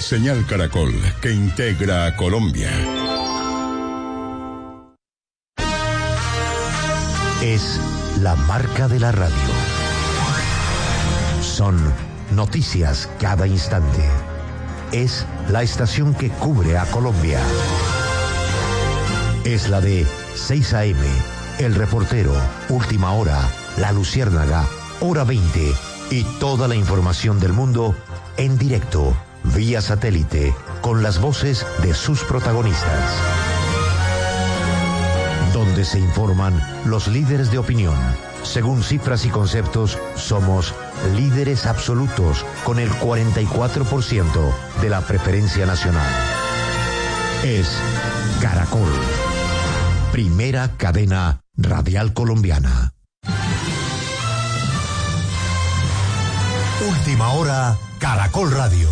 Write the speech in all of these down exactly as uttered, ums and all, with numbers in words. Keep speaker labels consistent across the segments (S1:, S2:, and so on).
S1: Señal Caracol, que integra a Colombia.
S2: Es la marca de la radio. Son noticias cada instante. Es la estación que cubre a Colombia. Es la de seis a eme, El Reportero, Última Hora, La Luciérnaga, Hora veinte y toda la información del mundo en directo, vía satélite, con las voces de sus protagonistas. Donde se informan los líderes de opinión. Según cifras y conceptos, somos líderes absolutos con el cuarenta y cuatro por ciento de la preferencia nacional. Es Caracol, primera cadena radial colombiana. Última Hora, Caracol Radio.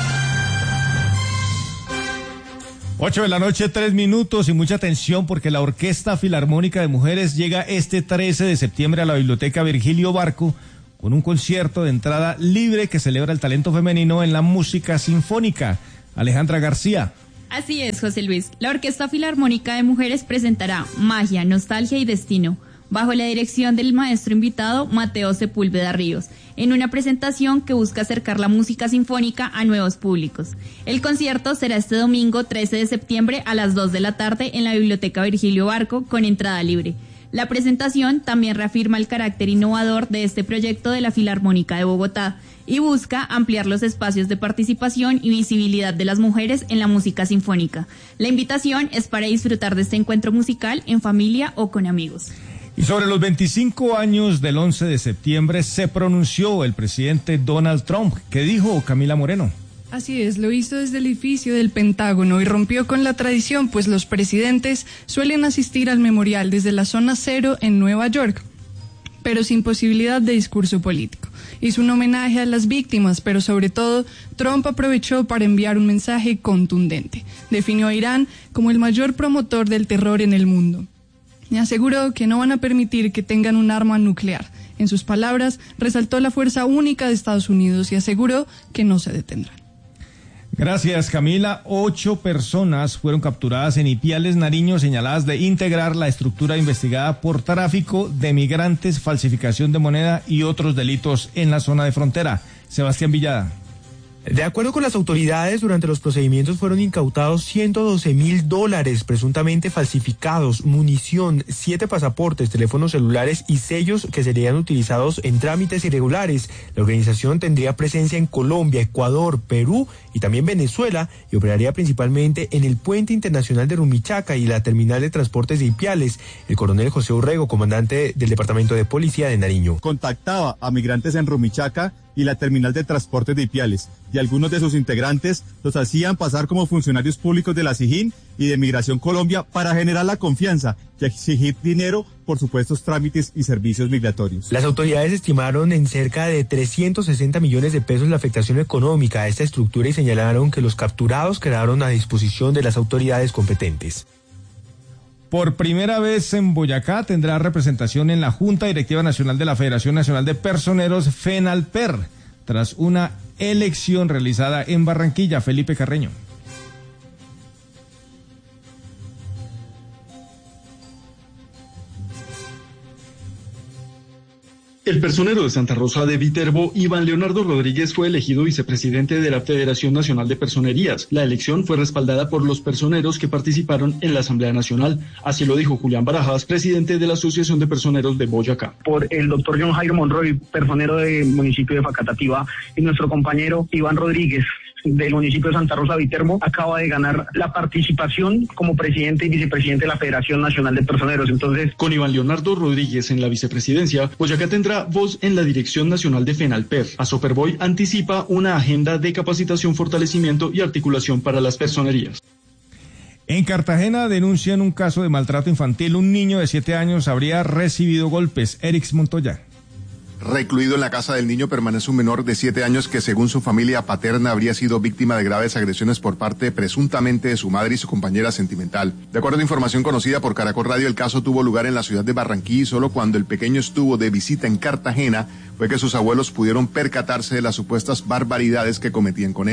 S3: Ocho de la noche, tres minutos y mucha atención porque la Orquesta Filarmónica de Mujeres llega este trece de septiembre a la Biblioteca Virgilio Barco con un concierto de entrada libre que celebra el talento femenino en la música sinfónica. Alejandra García.
S4: Así es, José Luis. La Orquesta Filarmónica de Mujeres presentará Magia, Nostalgia y Destino, bajo la dirección del maestro invitado Mateo Sepúlveda Ríos, en una presentación que busca acercar la música sinfónica a nuevos públicos. El concierto será este domingo trece de septiembre a las dos de la tarde en la Biblioteca Virgilio Barco con entrada libre. La presentación también reafirma el carácter innovador de este proyecto de la Filarmónica de Bogotá y busca ampliar los espacios de participación y visibilidad de las mujeres en la música sinfónica. La invitación es para disfrutar de este encuentro musical en familia o con amigos.
S3: Y sobre los veinticinco años del once de septiembre se pronunció el presidente Donald Trump. ¿Qué dijo, Camila Moreno?
S5: Así es, lo hizo desde el edificio del Pentágono y rompió con la tradición, pues los presidentes suelen asistir al memorial desde la zona cero en Nueva York, pero sin posibilidad de discurso político. Hizo un homenaje a las víctimas, pero sobre todo, Trump aprovechó para enviar un mensaje contundente. Definió a Irán como el mayor promotor del terror en el mundo. Y aseguró que no van a permitir que tengan un arma nuclear. En sus palabras, resaltó la fuerza única de Estados Unidos y aseguró que no se detendrán.
S3: Gracias, Camila. Ocho personas fueron capturadas en Ipiales, Nariño, señaladas de integrar la estructura investigada por tráfico de migrantes, falsificación de moneda y otros delitos en la zona de frontera. Sebastián Villada.
S6: De acuerdo con las autoridades, durante los procedimientos fueron incautados ciento doce mil dólares presuntamente falsificados, munición, siete pasaportes, teléfonos celulares y sellos que serían utilizados en trámites irregulares. La organización tendría presencia en Colombia, Ecuador, Perú y también Venezuela y operaría principalmente en el puente internacional de Rumichaca y la terminal de transportes de Ipiales. El coronel José Urrego, comandante del Departamento de Policía de Nariño.
S7: Contactaba a migrantes en Rumichaca y la terminal de transportes de Ipiales, y algunos de sus integrantes los hacían pasar como funcionarios públicos de la SIJIN y de Migración Colombia para generar la confianza y exigir dinero por supuestos trámites y servicios migratorios.
S6: Las autoridades estimaron en cerca de trescientos sesenta millones de pesos la afectación económica a esta estructura y señalaron que los capturados quedaron a disposición de las autoridades competentes.
S3: Por primera vez en Boyacá tendrá representación en la Junta Directiva Nacional de la Federación Nacional de Personeros, FENALPER, tras una elección realizada en Barranquilla. Felipe Carreño.
S8: El personero de Santa Rosa de Viterbo, Iván Leonardo Rodríguez, fue elegido vicepresidente de la Federación Nacional de Personerías. La elección fue respaldada por los personeros que participaron en la Asamblea Nacional. Así lo dijo Julián Barajas, presidente de la Asociación de Personeros de Boyacá.
S9: Por el doctor John Jairo Monroy, personero del municipio de Facatativá, y nuestro compañero Iván Rodríguez, del municipio de Santa Rosa Viterbo, acaba de ganar la participación como presidente y vicepresidente de la Federación Nacional de Personeros. Entonces,
S8: con Iván Leonardo Rodríguez en la vicepresidencia, Boyacá tendrá voz en la Dirección Nacional de FENALPER. Asoperboy anticipa una agenda de capacitación, fortalecimiento y articulación para las personerías.
S3: En Cartagena denuncian un caso de maltrato infantil. Un niño de siete años habría recibido golpes. Erix Montoya.
S10: Recluido en la casa del niño permanece un menor de siete años que, según su familia paterna, habría sido víctima de graves agresiones por parte presuntamente de su madre y su compañera sentimental. De acuerdo a información conocida por Caracol Radio, el caso tuvo lugar en la ciudad de Barranquilla y solo cuando el pequeño estuvo de visita en Cartagena fue que sus abuelos pudieron percatarse de las supuestas barbaridades que cometían con él.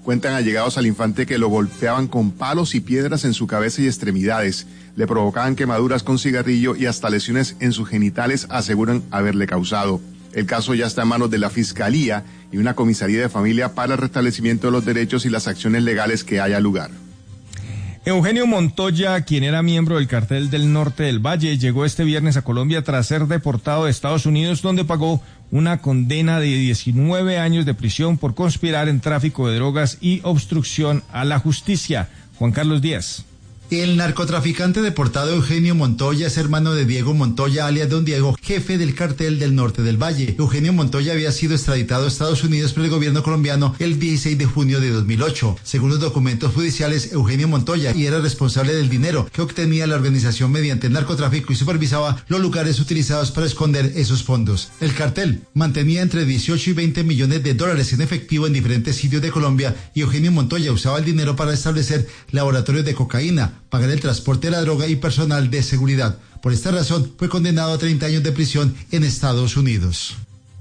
S10: Cuentan allegados al infante que lo golpeaban con palos y piedras en su cabeza y extremidades, le provocaban quemaduras con cigarrillo y hasta lesiones en sus genitales aseguran haberle causado. El caso ya está en manos de la Fiscalía y una comisaría de familia para el restablecimiento de los derechos y las acciones legales que haya lugar.
S3: Eugenio Montoya, quien era miembro del Cartel del Norte del Valle, llegó este viernes a Colombia tras ser deportado de Estados Unidos, donde pagó una condena de diecinueve años de prisión por conspirar en tráfico de drogas y obstrucción a la justicia. Juan Carlos Díaz.
S11: El narcotraficante deportado Eugenio Montoya es hermano de Diego Montoya, alias Don Diego, jefe del Cartel del Norte del Valle. Eugenio Montoya había sido extraditado a Estados Unidos por el gobierno colombiano el dieciséis de junio de dos mil ocho. Según los documentos judiciales, Eugenio Montoya y era responsable del dinero que obtenía la organización mediante el narcotráfico y supervisaba los lugares utilizados para esconder esos fondos. El cartel mantenía entre dieciocho y veinte millones de dólares en efectivo en diferentes sitios de Colombia y Eugenio Montoya usaba el dinero para establecer laboratorios de cocaína, pagar el transporte de la droga y personal de seguridad. Por esta razón, fue condenado a treinta años de prisión en Estados Unidos.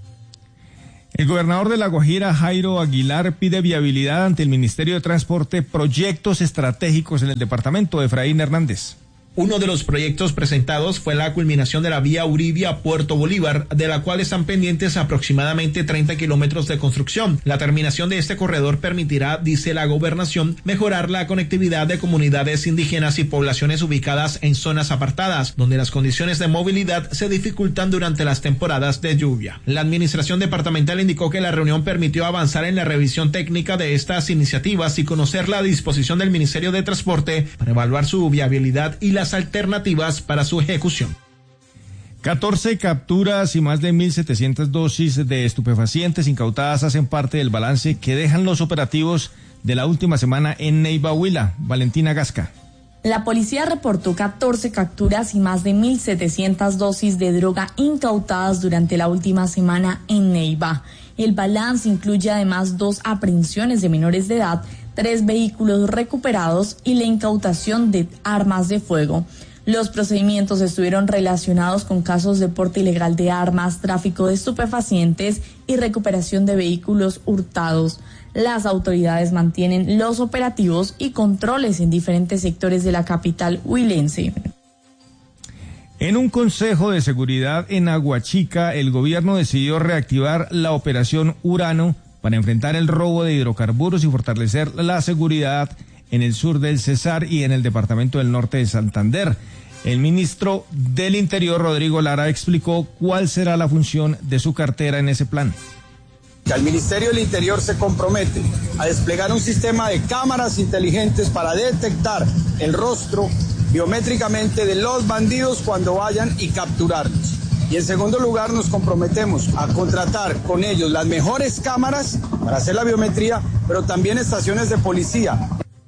S3: El gobernador de La Guajira, Jairo Aguilar, pide viabilidad ante el Ministerio de Transporte, proyectos estratégicos en el departamento. Efraín Hernández.
S12: Uno de los proyectos presentados fue la culminación de la vía Uribia-Puerto Bolívar, de la cual están pendientes aproximadamente treinta kilómetros de construcción. La terminación de este corredor permitirá, dice la gobernación, mejorar la conectividad de comunidades indígenas y poblaciones ubicadas en zonas apartadas, donde las condiciones de movilidad se dificultan durante las temporadas de lluvia. La administración departamental indicó que la reunión permitió avanzar en la revisión técnica de estas iniciativas y conocer la disposición del Ministerio de Transporte para evaluar su viabilidad y la las alternativas para su ejecución.
S3: catorce capturas y más de mil setecientas dosis de estupefacientes incautadas hacen parte del balance que dejan los operativos de la última semana en Neiva, Huila. Valentina Gasca.
S13: La policía reportó catorce capturas y más de mil setecientas dosis de droga incautadas durante la última semana en Neiva. El balance incluye además dos aprehensiones de menores de edad, tres vehículos recuperados y la incautación de armas de fuego. Los procedimientos estuvieron relacionados con casos de porte ilegal de armas, tráfico de estupefacientes y recuperación de vehículos hurtados. Las autoridades mantienen los operativos y controles en diferentes sectores de la capital huilense.
S3: En un consejo de seguridad en Aguachica, el gobierno decidió reactivar la operación Urano para enfrentar el robo de hidrocarburos y fortalecer la seguridad en el sur del Cesar y en el departamento del norte de Santander. El ministro del Interior, Rodrigo Lara, explicó cuál será la función de su cartera en ese plan.
S14: El Ministerio del Interior se compromete a desplegar un sistema de cámaras inteligentes para detectar el rostro biométricamente de los bandidos cuando vayan y capturarlos. Y en segundo lugar, nos comprometemos a contratar con ellos las mejores cámaras para hacer la biometría, pero también estaciones de policía.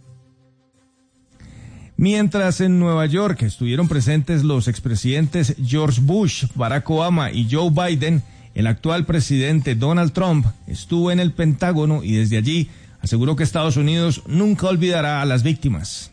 S3: Mientras en Nueva York estuvieron presentes los expresidentes George Bush, Barack Obama y Joe Biden, el actual presidente Donald Trump estuvo en el Pentágono y desde allí aseguró que Estados Unidos nunca olvidará a las víctimas.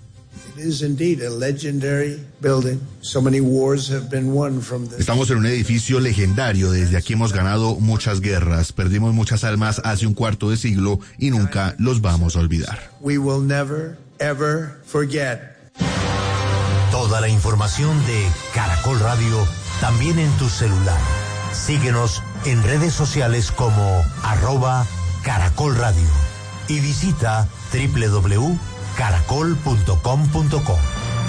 S15: Estamos en un edificio legendario. Desde aquí hemos ganado muchas guerras, perdimos muchas almas hace un cuarto de siglo y nunca los vamos a olvidar.
S2: We will never, ever forget. Toda la información de Caracol Radio también en tu celular. Síguenos en redes sociales como arroba Caracol Radio y visita doble u doble u doble u punto caracol punto com punto co.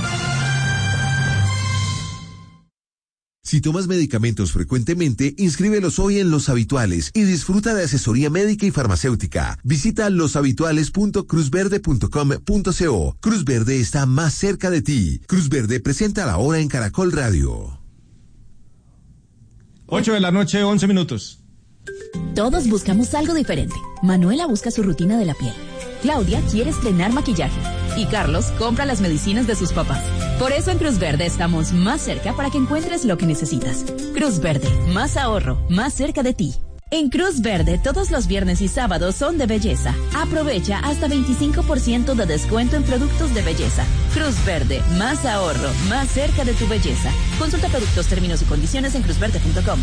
S16: Si tomas medicamentos frecuentemente, inscríbelos hoy en Los Habituales y disfruta de asesoría médica y farmacéutica. Visita los habituales punto cruz verde punto com punto co. Cruz Verde está más cerca de ti. Cruz Verde presenta la hora en Caracol Radio.
S3: ocho de la noche, once minutos.
S17: Todos buscamos algo diferente. Manuela busca su rutina de la piel. Claudia quiere estrenar maquillaje y Carlos compra las medicinas de sus papás. Por eso en Cruz Verde estamos más cerca para que encuentres lo que necesitas. Cruz Verde, más ahorro, más cerca de ti. En Cruz Verde todos los viernes y sábados son de belleza. Aprovecha hasta veinticinco por ciento de descuento en productos de belleza. Cruz Verde, más ahorro, más cerca de tu belleza. Consulta productos, términos y condiciones en cruz verde punto com.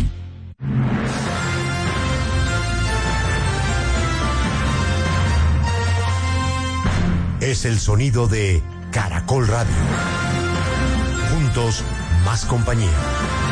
S2: es el sonido de Caracol Radio. Juntos, más compañía.